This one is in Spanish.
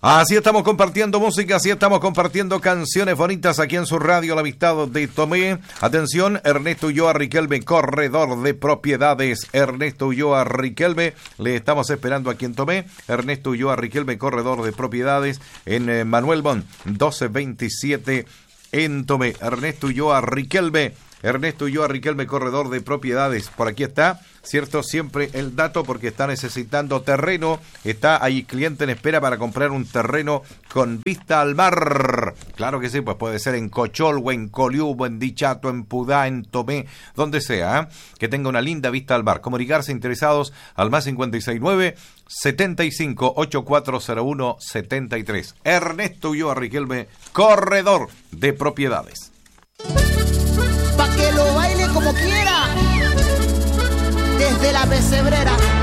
Así estamos compartiendo música, así estamos compartiendo canciones bonitas aquí en su radio La Amistad de Tomé. Atención, Ernesto Ulloa Riquelme, corredor de propiedades. Ernesto Ulloa Riquelme, le estamos esperando aquí en Tomé. Ernesto Ulloa Riquelme, corredor de propiedades en Manuel Bon, 1227 en Tomé. Ernesto Ulloa Riquelme. Ernesto Ulloa Riquelme, corredor de propiedades. Por aquí está, ¿cierto? Siempre el dato porque está necesitando terreno. Está ahí cliente en espera para comprar un terreno con vista al mar. Claro que sí, pues puede ser en Cocholbo, en Coliubo, en Dichato, en Pudá, en Tomé, donde sea, ¿eh? Que tenga una linda vista al mar. Comunicarse interesados al más 569 75 8401 73. Ernesto Ulloa Riquelme, corredor de propiedades. Pa' que lo baile como quiera, desde la pesebrera.